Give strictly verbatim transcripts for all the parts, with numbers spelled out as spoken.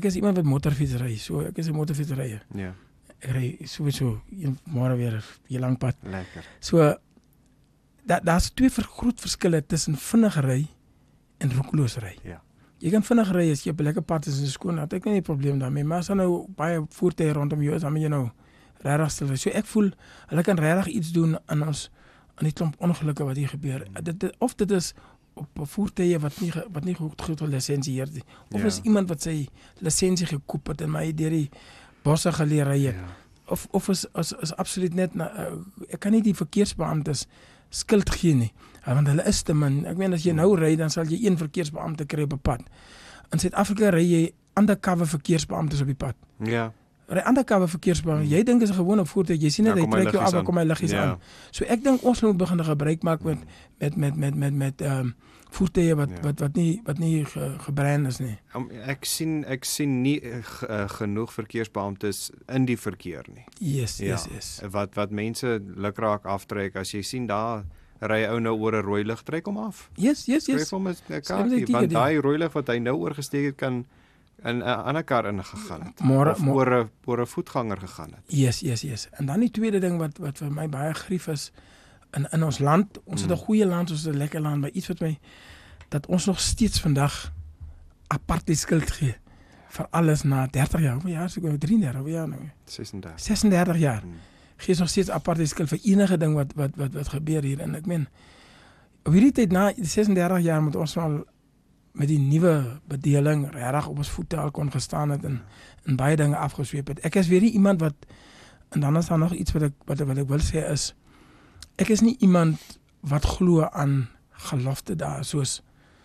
ek is iemand wat motorfiets ry, so ek is 'n motorfietsryer. Ja. Ek ry sowieso een môre weer 'n lang pad. Lekker. So da daar's twee ver, groot verskille tussen vinnig ry en roekeloos ry. Ja. Jy kan vinnig ry as jy op 'n lekker pad is en skoon, het ek nie 'n probleem daarmee, maar as daar nou baie voertuie rondom jou is, dan moet jy nou regtig stil wees. So ek voel hulle kan regtig iets doen aan ons aan die klomp ongelukke wat hier gebeur. Dit, dit of dit is op voertuie wat nie wat nie goed goed gelisensieer nie. Of Ja. is iemand wat sy lisensie gekoop het en my deur die bosse geleer ry het. Ja. Of of is is, is absoluut net na, uh, ek kan nie die verkeersbeamptes skuld gee nie. Uh, want hulle is te min. Ek meen as jy nou ry, dan sal jy een verkeersbeampte kry op 'n pad. In Suid-Afrika ry jy undercover verkeersbeamptes op die pad. Ja. Ry undercover verkeersbeampte. Jy dink is 'n gewone voertuig. Jy sien net Ja, hy kom hy trek jou af liggies en kom hy liggies aan. Ja. aan. So ek dink ons moet begin gebruik maak met met met met met met ehm um, voertuie wat Ja. wat wat nie wat nie ge, gebrand is nie. Um, ek sien ek sien nie uh, g- uh, genoeg verkeersbeamptes in die verkeer nie. Yes, Ja. yes, yes. Wat wat mense lukraak aftrek as jy sien daar ry ou nou oor 'n rooi lig, trek hom af. Yes, yes, Skryf yes. hom 'n Stem kaartjie, dit want die- daai rooi lig wat hy nou oorgesteek het kan in 'n ander kar ingegaan het. Môre- of mo- oor 'n oor 'n voetganger gegaan het. Yes, yes, yes. En dan die tweede ding wat wat vir my baie grief is in in ons land, ons het 'n goeie land, ons het 'n lekker land, maar iets wat my dat ons nog steeds vandag aparte skuld gee vir alles na dertig jaar, hoeveel jaar is ek nou drieëndertig, hoeveel jaar nou? sesendertig. sesendertig jaar. Hmm. Gee ons nog steeds aparte skuld vir enige ding wat wat wat wat gebeur hier en ek meen op hierdie tyd na sesendertig jaar moet ons al met die nuwe bedeling regtig op ons voete al kon gestaan het en en baie dinge afgesweep het. Ek is weer nie iemand wat en dan is daar nog iets wat ek wat, wat ek wil sê is ek is nie iemand wat glo aan gelofte daar soos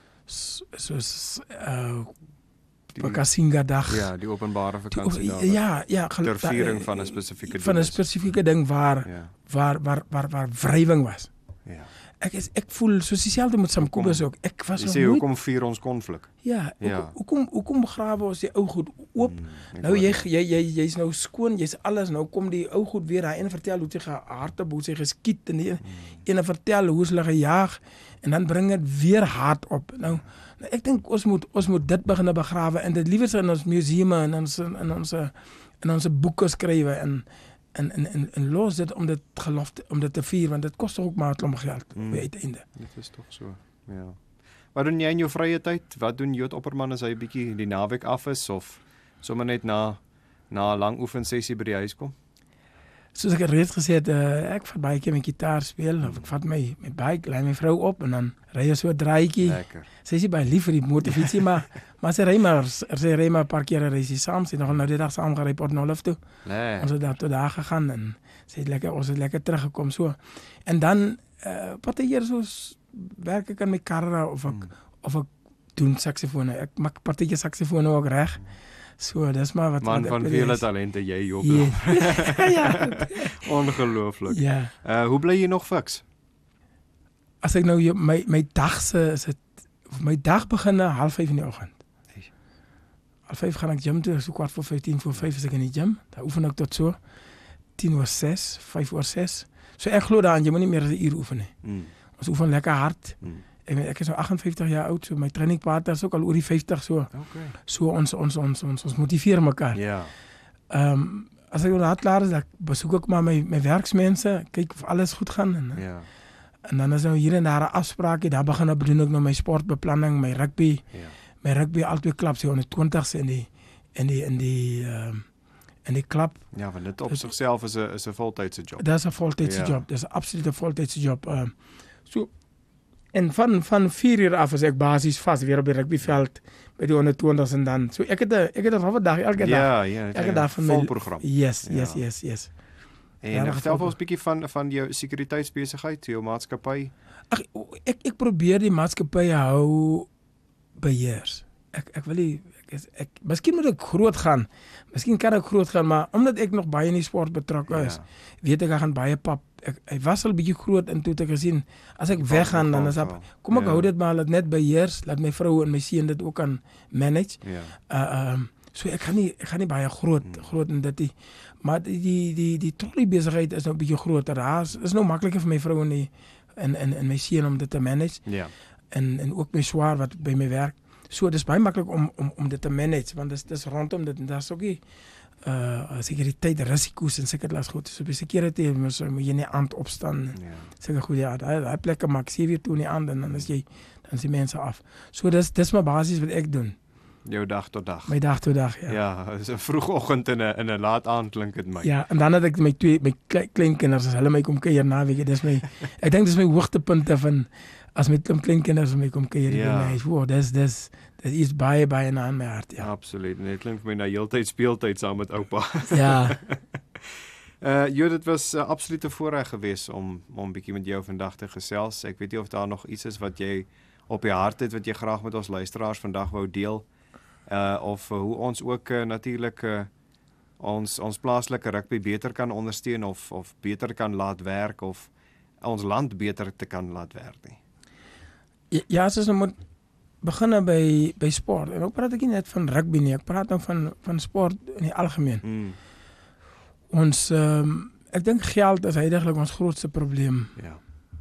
soos uh Vakasinga dag. Ja, die openbare vakansie daar. Ja, ja, ter viering van 'n spesifieke van 'n spesifieke ding waar Ja. waar waar waar waar wrywing was. Ja. Ek is ek voel soos dieselfde met Sam Hoekom- Kobus ook. Ek was Jy nog sê nooit hoekom vier ons konflik? ja, Ja. hoekom hoekom hoekom begrawe ons die ou goed oop? Hmm, ek Nou hoor jy dit. jy jy jy's nou skoon, jy's alles, nou kom die ou goed weer daai en vertel hoe sy gehardop, hoe sy geskiet en die ene vertel hoe hulle gejaag en dan bring dit weer hard op. Nou, nou ek dink ons moet ons moet dit begin begrawe en dit liewer in ons museume en in ons in ons in ons boeke skrywe en en en en, en los dit om dit geloof te, om dit te vier want dit kos tog ook maar 'n klomp geld Mm. op die uiteinde. Dit is tog so. Ja. Wat doen jy in jou vrye tyd? Wat doen Jood Opperman as hy 'n bietjie die naweek af is of sommer net na na 'n lang oefensessie by die huis kom? Soos ek reeds gesê het, uh, ek vat baie keer my gitaar speel of ek vat my my bike, lei my vrou op en dan ry ons so 'n draaitjie. Lekker. Sy is nie baie lief vir die motorfietsie, maar maar sy ry maar sy ry maar 'n paar keer ry sy saam, sy het nog nou die dag saam gery Port Nolloth toe. Nee. Ons het daar tot daar gegaan en sy het lekker ons het lekker teruggekom so. En dan uh, partykeer soos werk ek aan my karre of ek Mm. of ek doen saksofone. Ek maak partykeer saksofone ook reg. So, dis maar wat Man wat van ek vele is. talente jy Job. Ja. ja. Ongelooflik. Ja. Uh hoe bly jy nog fiks? As ek nou jou- my my dag se is dit my dag begin half vyf in die oggend. Eish. Half vyf gaan ek gym toe, so kwart voor vyftien voor vyf is ek in die gym. Daar oefen ek tot so tien oor ses, vyf oor ses. So ek glo daaraan jy moet nie meer as 'n uur oefen nie. Mm. Ons oefen lekker hard. Mm. Ek weet ek is nou agt en vyftig jaar oud, so my trainingpartner is ook al oor die vyftig so. Okay. So ons ons ons ons ons motiveer mekaar. Ja. Ehm um, as ek laat klaar is, dan besoek ek maar my my werksmense, kyk of alles goed gaan en Ja. en dan is nou hier en daar 'n afspraakie, daar begin ek doen ek nou my sportbeplanning, my rugby, Ja. my rugby albei klubs hier onder twintigs in die in die in die ehm um, in die klub. Ja, want dit op sigself is 'n is 'n voltydse job. Dis 'n voltydse Ja. job. Dis 'n absolute voltydse job. Ehm um, so en van van vier uur af is ek basies vas weer op die rugbyveld by die onder twintigs en dan. So ek het 'n ek het 'n halwe dag elke dag. Ja, ja, Elke dag van my vol program. Yes, Ja. yes, yes, yes. En Ja, ja, dat vertel vir geval- ons 'n bietjie van van jou sekuriteitsbesigheid, jou maatskappy. Ag ek ek probeer die maatskappy hou beheers. Ek ek wil nie ek is ek miskien moet ek groot gaan. Miskien kan ek groot gaan, maar omdat ek nog baie in die sport betrokke is, Ja. weet ek ek gaan baie pap. Ek hy was al bietjie groot en toe het ek gesien as ek weggaan dan is dit kom ek Ja. hou dit maar laat net beheers, laat my vrou en my seun dit ook kan manage. Ja. Uh um so ek gaan nie ek gaan nie baie groot Hmm. groot in dit nie. Maar die die die die trolley besigheid is nou 'n bietjie groter. Daar is, is nou makliker vir my vrou en die en en en my seun om dit te manage Ja. en en ook my swaar wat by my werk. So dis baie maklik om om om dit te manage want dis dis rondom dit en daar's ook nie uh sekuriteit risiko's en sekerlas goed. So by security moet jy nie aand opstaan. Ja. Seker goed ja, daai daai plekke maak sewe uur toe in die aand en dan is jy dan is die mense af. So dis dis maar basies wat ek doen. Jou dag tot dag. My dag tot dag, ja. Ja, is 'n vroegoggend en 'n in 'n laat aand klink dit my. Ja, en dan het ek my twee my kleinkinders as hulle my kom kuier naweek, dis my ek dink dis my hoogtepunte van as my kleinkinders my kom kuier ja. by my. Wow, dis dis dit is baie baie na my hart, ja. Absoluut. En dit klink vir my na heeltyd speeltyd saam met oupa. Ja. uh Jo, dit was 'n uh, absolute voorreg geweest om om 'n bietjie met jou vandag te gesels. Ek weet nie of daar nog iets is wat jy op die hart het wat jy graag met ons luisteraars vandag wou deel. Uh of uh, hoe ons ook uh, natuurlik uh, ons ons plaaslike rugby beter kan ondersteun of of beter kan laat werk of ons land beter te kan laat werk nie. Ja, ja as ons nou moet begin by by sport. En ook praat ek nie net van rugby nie, ek praat nou van van sport in die algemeen. Mm. Ons um, ek dink geld is heidaglik ons grootste probleem. Ja.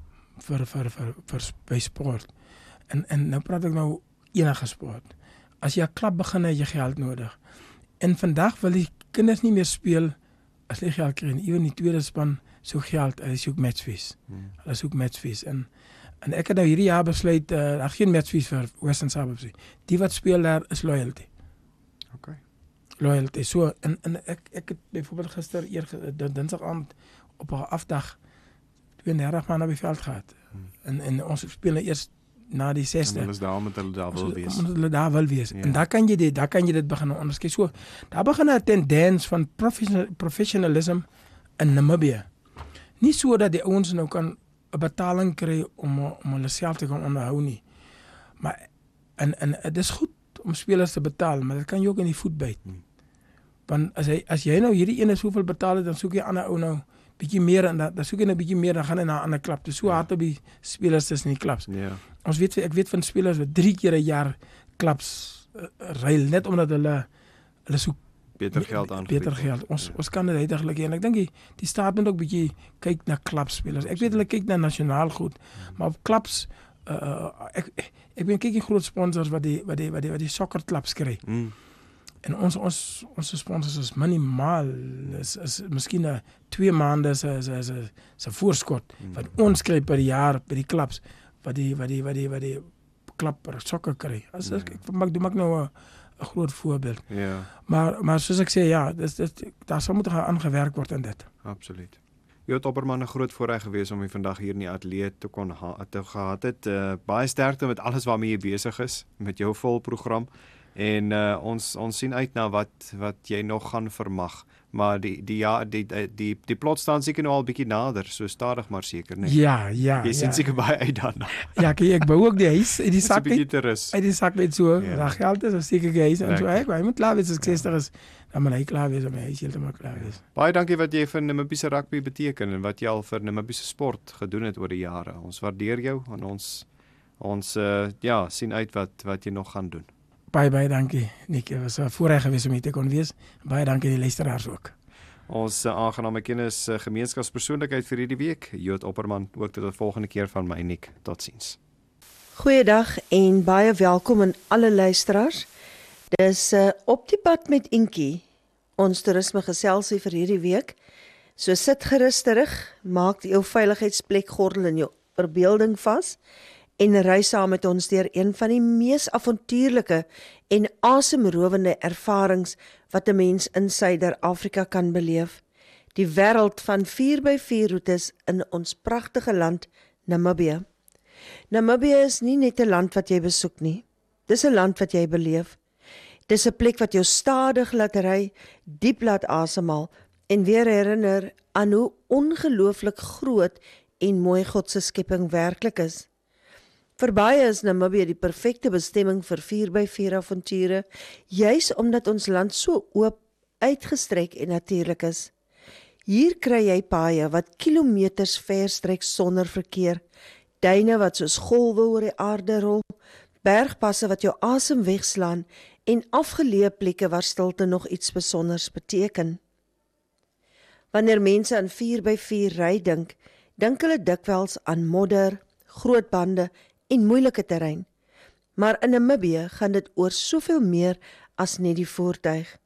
vir vir vir vir by sport. En en nou praat ek nou enige sport. As jy 'n klub begin het jy geld nodig. En vandag wil die kinders nie meer speel as hulle geld kry nie. Ewen die tweede span soek geld, hulle soek matchfees. Hmm. Hulle soek matchfees en en ek het nou hierdie jaar besluit uh, daar geen matchfees vir Western Suburbs nie. Die wat speel daar is loyalty. Okay. Loyalty. So en en ek ek het byvoorbeeld gister eer Dinsdag aand op 'n afdag tweeëndertig man op die veld gehad. Hmm. En en ons speel nou eers na die sesde. En hulle is daar met hulle daar wil wees. Omdat hulle daar wil wees. Ja. En daar kan jy dit, daar kan jy dit begin onderskei. So, daar begin 'n tendens van professional, professionalism in Namibië. Nie so dat die ouens nou kan 'n betaling kry om om hulle self te kan onderhou nie. Maar en en dit is goed om spelers te betaal, maar dit kan jy ook in die voet byt. Hmm. Want as hy as jy nou hierdie ene soveel betaal het, dan soek jy ander ou nou bietjie meer en dan, dan soek jy 'n bietjie meer dan gaan hy na 'n ander klub. Dit is so ja. hard op die spelers tussen die klubs. Ja. Ons weet ek weet van spelers wat drie keer 'n jaar klubs uh, ruil net omdat hulle hulle soek beter geld aanbied. Beter geld. Ons ja. ons kan dit heidaglik en ek dink die, die staat moet ook bietjie kyk na klubspelers. Ek weet hulle kyk na nasionaal goed, hmm. maar op klubs uh, ek ek ben kyk die groot sponsors wat die wat die wat die wat die sokker klubs kry. Hmm. En ons ons ons sponsors is minimaal is is miskien 'n twee maande se se se se voorskot hmm. wat ons kry per jaar by die klubs wat die wat die wat die wat die klub per sokker kry. As ek ek maak doen maak nou 'n 'n groot voorbeeld. Ja. Maar maar soos ek sê ja, dis dis daar sal moet aangewerk word aan dit. Absoluut. Jo Opperman, 'n groot voorreg gewees om u vandag hier in die ateljee te kon ha te gehad het. Uh, baie sterkte met alles waarmee jy besig is met jou volprogram. En uh, ons ons sien uit na wat wat jy nog gaan vermag. Maar die die ja die die die, die plot staan seker nou al bietjie nader, so stadig maar seker, nee. Ja, ja. Jy sien ja. seker baie uit daarna. Ja, ek ek bou ook die huis in die sak. Uit die sak net so. Ja. Daar geld is seker gehuis en so ek, hy moet klaar wees as sestig is. Dan moet hy klaar wees om hy heeltemal klaar wees. Baie dankie wat jy vir Namibiese rugby beteken en wat jy al vir Namibiese sport gedoen het oor die jare. Ons waardeer jou en ons ons uh, ja, sien uit wat wat jy nog gaan doen. Baie baie dankie. Nick, het was 'n voorreg gewees om hier te kon wees. Baie dankie die luisteraars ook. Ons uh, aangename kennis uh, gemeenskapspersoonlikheid vir hierdie week, Jood Opperman, ook tot 'n volgende keer van my Nick. Totsiens. Goeiedag en baie welkom aan alle luisteraars. Dis uh, op die pad met Inkie, ons toerisme geselsie vir hierdie week. So sit gerus terug, maak jou veiligheidsplekgordel in jou verbeelding vas en ry saam met ons deur een van die mees avontuurlike en asemrowende ervarings wat 'n mens in Suider-Afrika kan beleef. Die wêreld van vier by vier roetes in ons pragtige land Namibië. Namibië is nie net 'n land wat jy besoek nie. Dis 'n land wat jy beleef. Dis 'n plek wat jou stadig laat ry, diep laat asemhaal en weer herinner aan hoe ongelooflik groot en mooi God se skepping werklik is. Vir baie is Namibië die perfekte bestemming vir vier by vier avonture, juis omdat ons land so oop, uitgestrek en natuurlik is. Hier kry jy paaie wat kilometers ver strek sonder verkeer, duine wat soos golwe oor die aarde rol, bergpasse wat jou asem wegslaan en afgeleë plekke waar stilte nog iets besonders beteken. Wanneer mense aan vier by vier ry dink, dink hulle dikwels aan modder, groot bande en moeilike terrein. Maar in Namibië gaan dit oor soveel meer as net die voertuig.